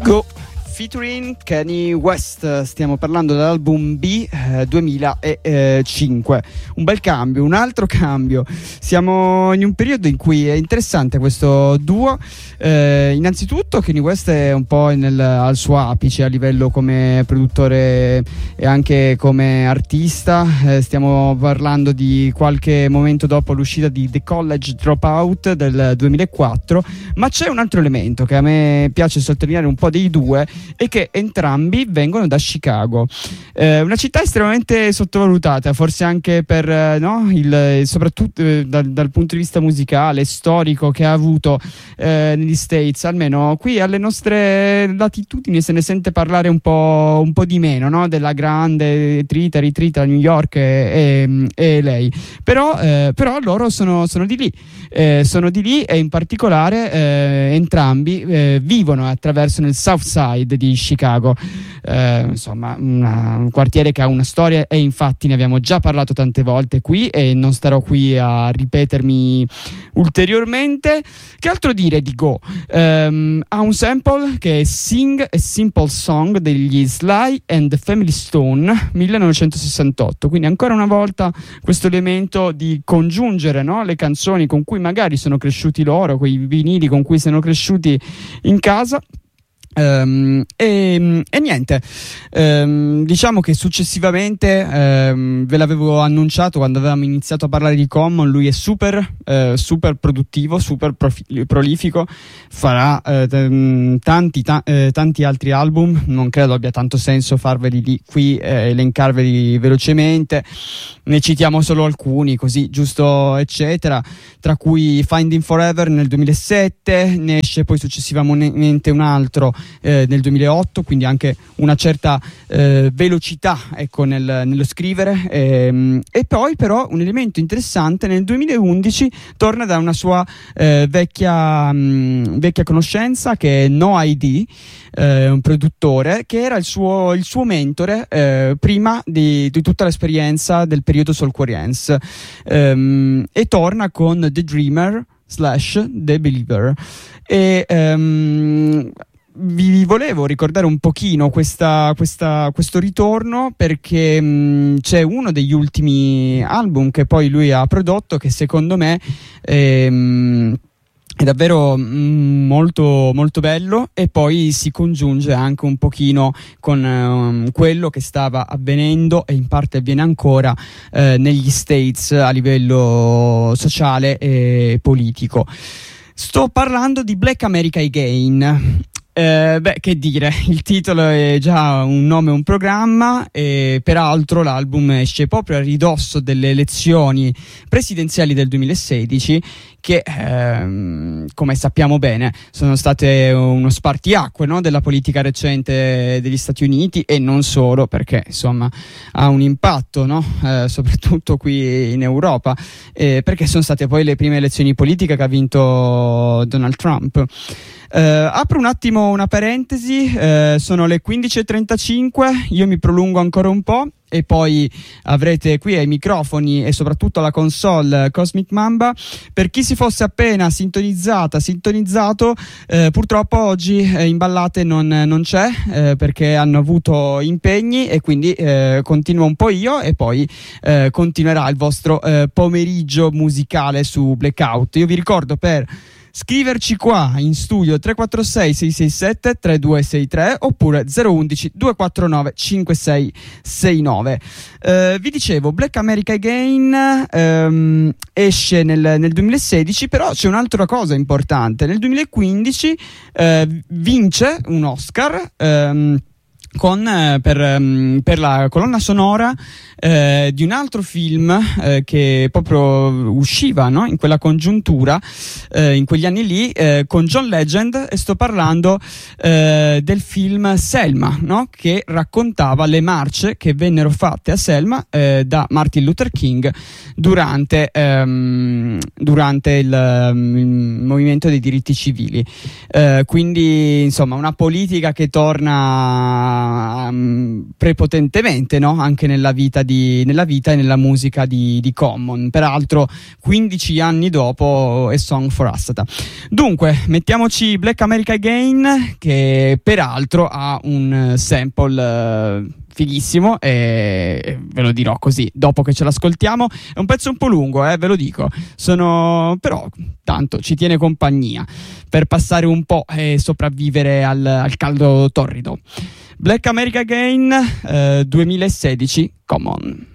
Go featuring Kanye West. Stiamo parlando dell'album B 2005. Un bel cambio, un altro cambio. Siamo in un periodo in cui è interessante questo duo. Innanzitutto Kanye West è un po' al suo apice a livello come produttore e anche come artista. Stiamo parlando di qualche momento dopo l'uscita di The College Dropout del 2004, ma c'è un altro elemento che a me piace sottolineare un po' dei due, e che entrambi vengono da Chicago, una città estremamente sottovalutata, forse anche per soprattutto dal punto di vista musicale, storico, che ha avuto negli States. Almeno qui alle nostre latitudini se ne sente parlare un po' di meno, no? Della grande ritrita New York e lei, però loro sono di lì, e in particolare entrambi vivono attraverso nel South Side di Chicago, insomma un quartiere che ha una storia, e infatti ne abbiamo già parlato tante volte qui e non starò qui a ripetermi ulteriormente. Che altro dire di Go? Ha un sample che è Sing a Simple Song degli Sly and the Family Stone 1968, quindi ancora una volta questo elemento di congiungere, no? Le canzoni con cui magari sono cresciuti loro, quei vinili con cui sono cresciuti in casa. E niente, diciamo che successivamente ve l'avevo annunciato quando avevamo iniziato a parlare di Common. Lui è super produttivo, super prolifico, farà tanti altri album. Non credo abbia tanto senso farveli qui, elencarveli velocemente. Ne citiamo solo alcuni, così giusto, eccetera, tra cui Finding Forever nel 2007, ne esce poi successivamente un altro nel 2008, quindi anche una certa velocità, ecco, nello scrivere, e poi però un elemento interessante: nel 2011 torna da una sua vecchia conoscenza, che è No ID, un produttore che era il suo mentore prima di tutta l'esperienza del periodo Soulquarians, e torna con The Dreamer / The Believer. E vi volevo ricordare un pochino questo ritorno, perché c'è uno degli ultimi album che poi lui ha prodotto, che secondo me è davvero molto molto bello, e poi si congiunge anche un pochino con quello che stava avvenendo e in parte avviene ancora negli States a livello sociale e politico. Sto parlando di Black America Again. Che dire, il titolo è già un nome, un programma, e peraltro l'album esce proprio a ridosso delle elezioni presidenziali del 2016, che come sappiamo bene sono state uno spartiacque, no, della politica recente degli Stati Uniti, e non solo, perché insomma ha un impatto, no? Soprattutto qui in Europa, perché sono state poi le prime elezioni politiche che ha vinto Donald Trump. Apro un attimo una parentesi, sono le 15:35, io mi prolungo ancora un po' e poi avrete qui ai microfoni e soprattutto alla console Cosmic Mamba. Per chi si fosse appena sintonizzato, purtroppo oggi in ballate non c'è, perché hanno avuto impegni, e quindi continuo un po' io, e poi continuerà il vostro pomeriggio musicale su Blackout. Io vi ricordo, per scriverci qua in studio 346 667 3263 oppure 011 249 5669. Vi dicevo, Black America Again esce nel 2016, però c'è un'altra cosa importante. Nel 2015 vince un Oscar per la colonna sonora di un altro film che proprio usciva, no, in quella congiuntura, in quegli anni lì, con John Legend, e sto parlando del film Selma, no, che raccontava le marce che vennero fatte a Selma da Martin Luther King durante il movimento dei diritti civili. Quindi insomma una politica che torna prepotentemente, no? Anche nella vita e nella musica di Common, peraltro 15 anni dopo A Song for Assata. Dunque, mettiamoci Black America Again, che peraltro ha un sample fighissimo, e ve lo dirò così dopo che ce l'ascoltiamo. È un pezzo un po' lungo, ve lo dico, però tanto ci tiene compagnia per passare un po' e sopravvivere al caldo torrido. Black America Again, 2016, Come On.